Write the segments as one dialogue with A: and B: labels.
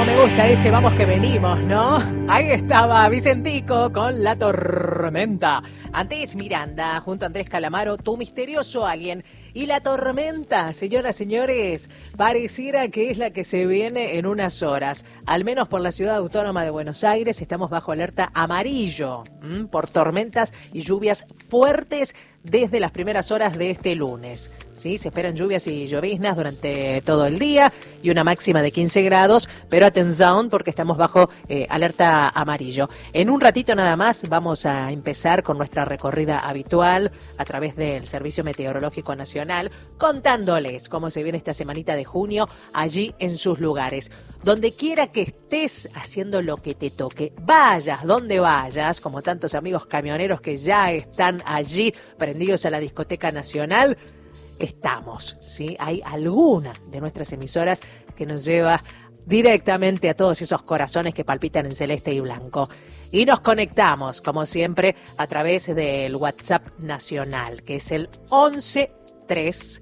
A: me gusta ese vamos que venimos, ¿no? Ahí estaba Vicentico con La Tormenta. Antes Miranda, junto a Andrés Calamaro, Tu Misterioso Alien. Y La Tormenta, señoras y señores, pareciera que es la que se viene en unas horas. Al menos por la Ciudad Autónoma de Buenos Aires estamos bajo alerta amarillo por tormentas y lluvias fuertes desde las primeras horas de este lunes. ¿Sí? Se esperan lluvias y lloviznas durante todo el día y una máxima de 15 grados, pero atención porque estamos bajo alerta amarillo. En un ratito nada más vamos a empezar con nuestra recorrida habitual a través del Servicio Meteorológico Nacional, contándoles cómo se viene esta semanita de junio allí en sus lugares. Donde quiera que estés haciendo lo que te toque, vayas donde vayas, como tantos amigos camioneros que ya están allí prendidos a la discoteca nacional, estamos, ¿sí? Hay alguna de nuestras emisoras que nos lleva directamente a todos esos corazones que palpitan en celeste y blanco. Y nos conectamos, como siempre, a través del WhatsApp nacional, que es el 11 3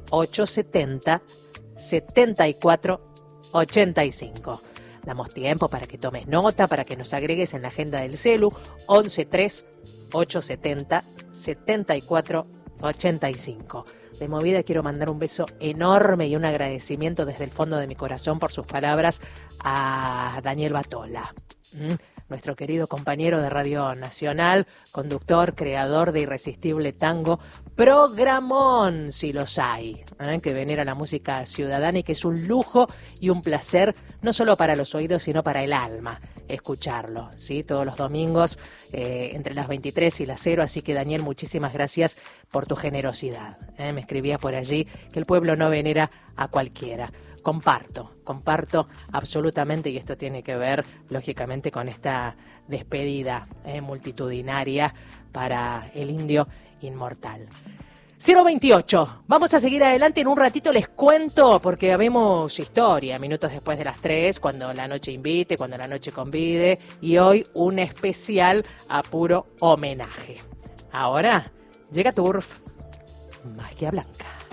A: 870 74 85. Damos tiempo para que tomes nota, para que nos agregues en la agenda del celu, 11 3 870 74 85. De movida quiero mandar un beso enorme y un agradecimiento desde el fondo de mi corazón por sus palabras a Daniel Batola, nuestro querido compañero de Radio Nacional, conductor, creador de Irresistible Tango, programón, si los hay, que venera la música ciudadana y que es un lujo y un placer, no solo para los oídos, sino para el alma, escucharlo, ¿sí? Todos los domingos, entre las 23 y las 0, así que Daniel, muchísimas gracias por tu generosidad. Me escribía por allí que el pueblo no venera a cualquiera. Comparto absolutamente, y esto tiene que ver, lógicamente, con esta despedida multitudinaria para el indio inmortal. 028, vamos a seguir adelante, en un ratito les cuento, porque habemos historia, minutos después de las 3, cuando la noche invite, cuando la noche convide, y hoy un especial a puro homenaje. Ahora llega Turf, Magia Blanca.